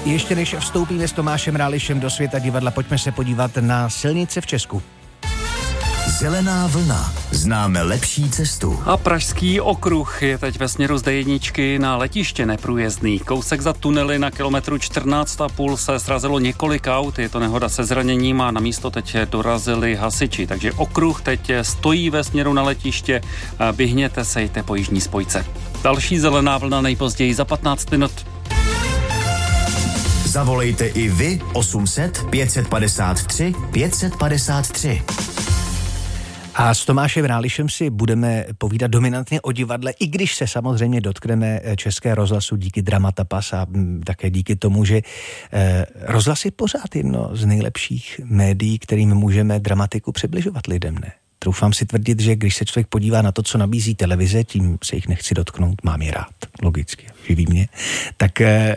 Ještě než vstoupíme s Tomášem Rálišem do světa divadla, pojďme se podívat na silnice v Česku. Zelená vlna. Známe lepší cestu. A Pražský okruh je teď ve směru z D1 na letiště neprůjezdný. Kousek za tunely na kilometru 14,5 se srazilo několik aut. Je to nehoda se zraněním a na místo teď dorazili hasiči. Takže okruh teď stojí ve směru na letiště. Vyhněte se, jděte po jižní spojce. Další zelená vlna nejpozději za 15 minut. Zavolejte i vy 800 553 553. A s Tomášem Rálišem si budeme povídat dominantně o divadle, i když se samozřejmě dotkneme České rozhlasu díky Dramatapas a také díky tomu, že rozhlas je pořád jedno z nejlepších médií, kterým můžeme dramatiku přibližovat lidem, ne? Troufám si tvrdit, že když se člověk podívá na to, co nabízí televize, tím se jich nechci dotknout, mám je rád, logicky, živí mě, tak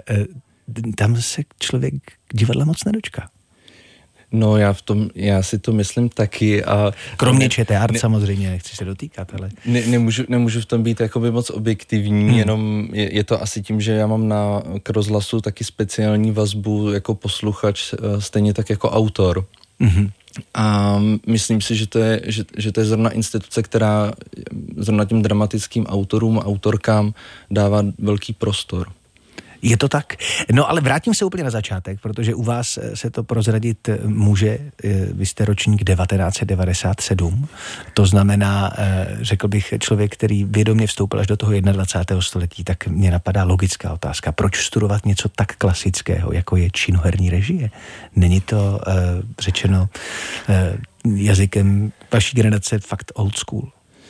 tam se člověk divadla moc nedočká. No já si to myslím taky a... Kromě ČT samozřejmě, nechci se dotýkat, ale... Nemůžu v tom být jakoby moc objektivní, jenom je to asi tím, že já mám k rozhlasu taky speciální vazbu jako posluchač, stejně tak jako autor. Mm-hmm. A myslím si, že to je zrovna instituce, která zrovna těm dramatickým autorům a autorkám dává velký prostor. Je to tak? No ale vrátím se úplně na začátek, protože u vás se to prozradit může. Vy jste ročník 1997, to znamená, řekl bych, člověk, který vědomě vstoupil až do toho 21. století, tak mě napadá logická otázka. Proč studovat něco tak klasického, jako je činoherní režie? Není to řečeno jazykem vaší generace fakt old school?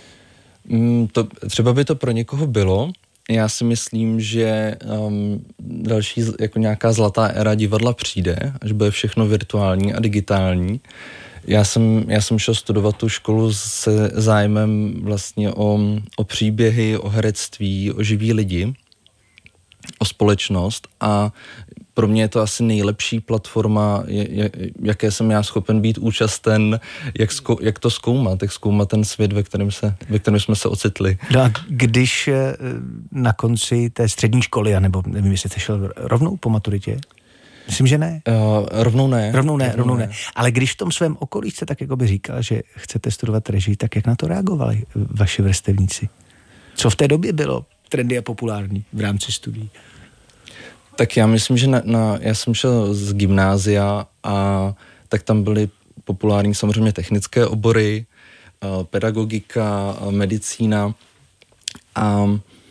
Třeba by to pro někoho bylo. Já si myslím, že další jako nějaká zlatá éra divadla přijde, až bude všechno virtuální a digitální. Já jsem šel studovat tu školu se zájmem vlastně o příběhy, o herectví, o živí lidi, o společnost a pro mě je to asi nejlepší platforma, jaké jsem já schopen být účasten, jak to zkoumat, jak zkoumat ten svět, ve kterém jsme se ocitli. No a když na konci té střední školy, nebo nevím, jestli jste šel rovnou po maturitě? Myslím, že ne. Rovnou ne. Ale když v tom svém okolí jste tak jako by říkal, že chcete studovat režii, tak jak na to reagovali vaši vrstevníci? Co v té době bylo trendy a populární v rámci studií? Tak já myslím, že já jsem šel z gymnázia a tak tam byly populární samozřejmě technické obory, pedagogika, medicína a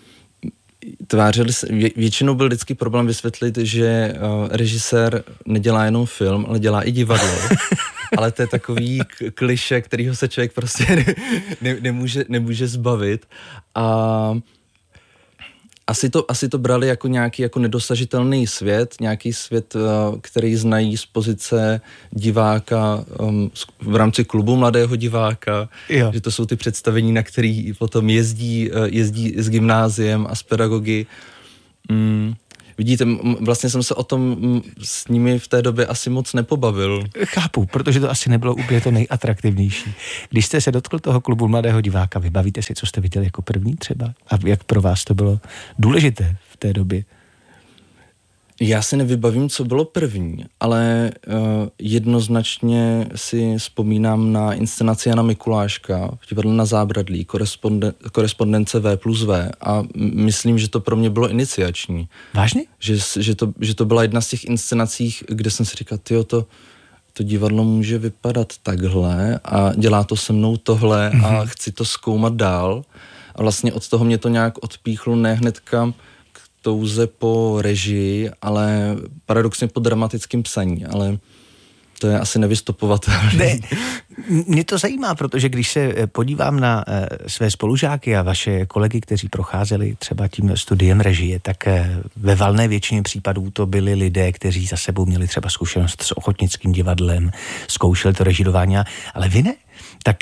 většinou byl vždycky problém vysvětlit, že režisér nedělá jenom film, ale dělá i divadlo. Ale to je takový klišé, kterýho se člověk prostě nemůže zbavit. A asi to brali jako nějaký jako nedosažitelný svět, nějaký svět, který znají z pozice diváka v rámci klubu mladého diváka, jo. Že to jsou ty představení, na který potom jezdí s gymnáziem a s pedagogy. Vidíte, vlastně jsem se o tom s nimi v té době asi moc nepobavil. Chápu, protože to asi nebylo úplně to nejatraktivnější. Když jste se dotkl toho klubu mladého diváka, vybavíte si, co jste viděli jako první třeba? A jak pro vás to bylo důležité v té době? Já si nevybavím, co bylo první, ale jednoznačně si vzpomínám na inscenaci Jana Mikuláška v divadle Na Zábradlí, korespondence V+V a myslím, že to pro mě bylo iniciační. Vážně? Že to byla jedna z těch inscenací, kde jsem si říkal, to divadlo může vypadat takhle a dělá to se mnou tohle a chci to zkoumat dál. A vlastně od toho mě to nějak odpíchlo, ne hnedka touze po režii, ale paradoxně po dramatickém psaní, ale to je asi nevystopovatelné. Ne, mě to zajímá, protože když se podívám na své spolužáky a vaše kolegy, kteří procházeli třeba tím studiem režie, tak ve valné většině případů to byli lidé, kteří za sebou měli třeba zkušenost s ochotnickým divadlem, zkoušeli to režidování, ale vy ne. Tak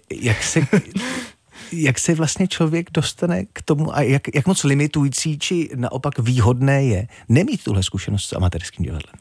jak se vlastně člověk dostane k tomu a jak moc limitující či naopak výhodné je nemít tuhle zkušenost s amatérským divadlem?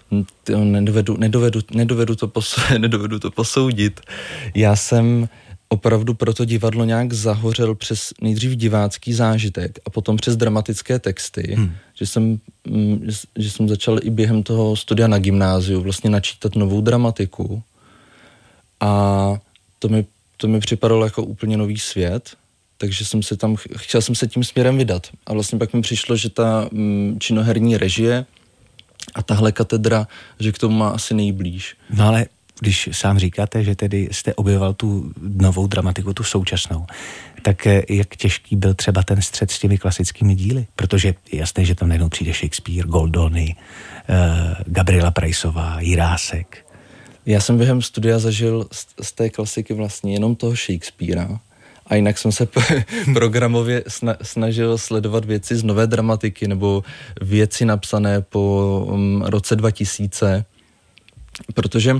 Nedovedu to posoudit. Já jsem opravdu pro to divadlo nějak zahořel přes nejdřív divácký zážitek a potom přes dramatické texty, že jsem začal i během toho studia na gymnáziu vlastně načítat novou dramatiku a to mi připadalo jako úplně nový svět, takže chtěl jsem se tím směrem vydat a vlastně pak mi přišlo, že ta činoherní režie a tahle katedra, že k tomu má asi nejblíž. No ale když sám říkáte, že tedy jste objevoval tu novou dramatiku, tu současnou, tak jak těžký byl třeba ten střed s těmi klasickými díly? Protože je jasné, že tam najednou přijde Shakespeare, Goldoni, Gabriela Preissová, Jirásek. Já jsem během studia zažil z té klasiky vlastně jenom toho Shakespearea a jinak jsem se programově snažil sledovat věci z nové dramatiky nebo věci napsané po roce 2000, protože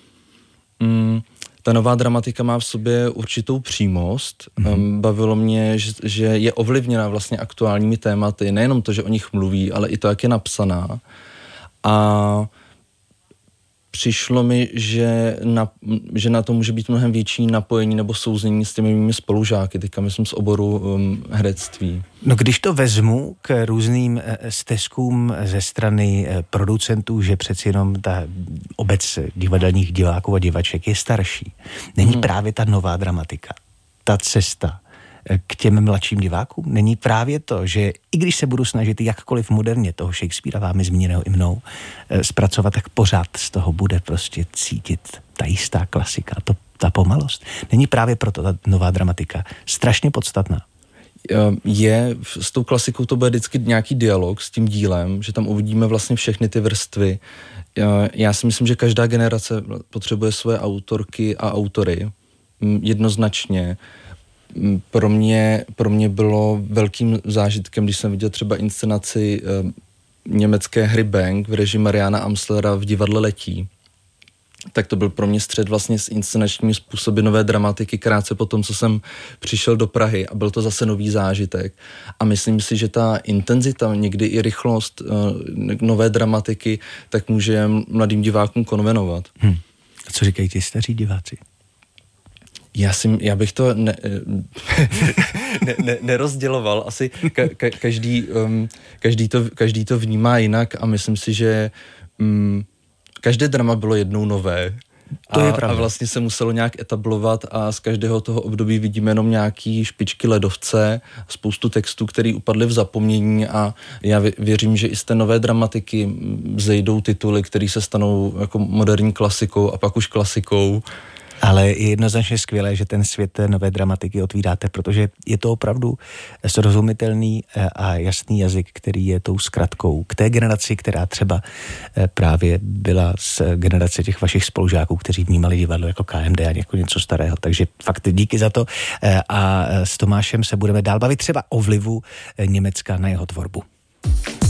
ta nová dramatika má v sobě určitou přímost. Bavilo mě, že je ovlivněna vlastně aktuálními tématy, nejenom to, že o nich mluví, ale i to, jak je napsaná. A přišlo mi, že na to může být mnohem větší napojení nebo souznění s těmi mými spolužáky, teďka myslím z oboru herectví. No když to vezmu k různým steskům ze strany producentů, že přeci jenom ta obec divadelních diváků a divaček je starší. Není právě ta nová dramatika, ta cesta k těm mladším divákům? Není právě to, že i když se budu snažit jakkoliv moderně toho Shakespearea, vámi zmíněného i mnou, zpracovat, tak pořád z toho bude prostě cítit ta jistá klasika, ta pomalost. Není právě proto ta nová dramatika strašně podstatná? S tou klasikou to bude vždycky nějaký dialog s tím dílem, že tam uvidíme vlastně všechny ty vrstvy. Já si myslím, že každá generace potřebuje svoje autorky a autory. Jednoznačně. Pro mě bylo velkým zážitkem, když jsem viděl třeba inscenaci německé hry Bang v režii Mariana Amslera v divadle Letí. Tak to byl pro mě střed vlastně s inscenačními způsoby nové dramatiky krátce po tom, co jsem přišel do Prahy a byl to zase nový zážitek. A myslím si, že ta intenzita, někdy i rychlost nové dramatiky, tak může mladým divákům konvenovat. A co říkají ti staří diváci? Já bych to nerozděloval. Asi každý to vnímá jinak a myslím si, že každé drama bylo jednou nové. A vlastně se muselo nějak etablovat a z každého toho období vidíme jenom nějaký špičky ledovce, spoustu textů, které upadly v zapomnění a já věřím, že i z té nové dramatiky vzejdou tituly, které se stanou jako moderní klasikou a pak už klasikou. Ale je jednoznačně skvělé, že ten svět nové dramatiky otvíráte, protože je to opravdu srozumitelný a jasný jazyk, který je tou zkratkou k té generaci, která třeba právě byla z generace těch vašich spolužáků, kteří vnímali divadlo jako KMD a jako něco starého. Takže fakt díky za to a s Tomášem se budeme dál bavit třeba o vlivu Německa na jeho tvorbu.